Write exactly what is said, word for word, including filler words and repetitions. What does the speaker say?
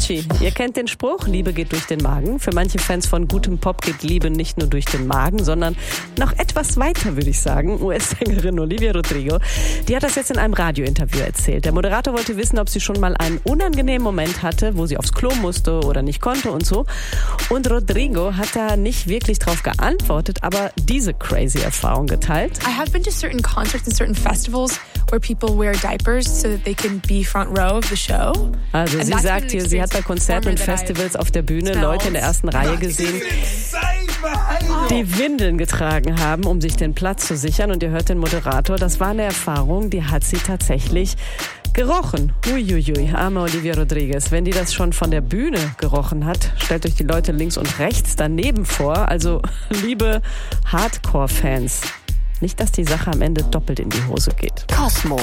Avicii. Ihr kennt den Spruch, Liebe geht durch den Magen. Für manche Fans von gutem Pop geht Liebe nicht nur durch den Magen, sondern noch etwas weiter, würde ich sagen. U S-Sängerin Olivia Rodrigo, die hat das jetzt in einem Radiointerview erzählt. Der Moderator wollte wissen, ob sie schon mal einen unangenehmen Moment hatte, wo sie aufs Klo musste oder nicht konnte und so. Und Rodrigo hat da nicht wirklich drauf geantwortet, aber diese crazy Erfahrung geteilt. I have been to certain concerts and certain festivals where people wear diapers so that they can be front row of the show. Also And sie that's sagt been hier, an sie hat bei Konzerten und experience Festivals auf der Bühne smelled. Leute in der ersten Reihe gesehen, die Windeln getragen haben, um sich den Platz zu sichern. Und ihr hört den Moderator, das war eine Erfahrung, die hat sie tatsächlich gerochen. Uiuiui, arme Olivia Rodriguez. Wenn die das schon von der Bühne gerochen hat, stellt euch die Leute links und rechts daneben vor. Also, liebe Hardcore-Fans, nicht, dass die Sache am Ende doppelt in die Hose geht. Cosmo.